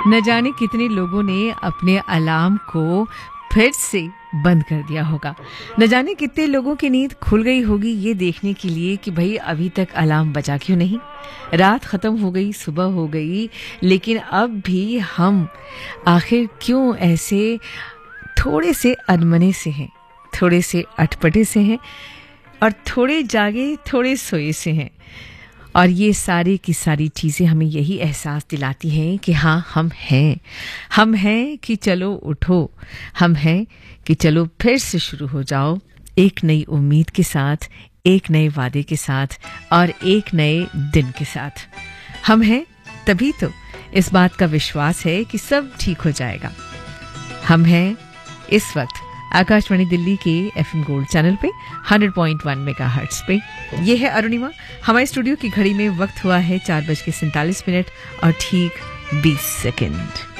न जाने कितने लोगों ने अपने अलार्म को फिर से बंद कर दिया होगा। न जाने कितने लोगों की नींद खुल गई होगी ये देखने के लिए कि भाई अभी तक अलार्म बजा क्यों नहीं। रात ख़त्म हो गई, सुबह हो गई, लेकिन अब भी हम आखिर क्यों ऐसे थोड़े से अनमने से हैं, थोड़े से अटपटे से हैं और थोड़े जागे थोड़े सोए से हैं। और ये सारी की सारी चीज़ें हमें यही एहसास दिलाती हैं कि हाँ, हम हैं कि चलो उठो, हम हैं कि चलो फिर से शुरू हो जाओ, एक नई उम्मीद के साथ, एक नए वादे के साथ और एक नए दिन के साथ। हम हैं तभी तो इस बात का विश्वास है कि सब ठीक हो जाएगा। हम हैं इस वक्त आकाशवाणी दिल्ली के एफएम गोल्ड चैनल पे 100.1 मेगाहर्ट्ज पे। ये है अरुणिमा। हमारे स्टूडियो की घड़ी में वक्त हुआ है 4:47 और ठीक 20 सेकंड।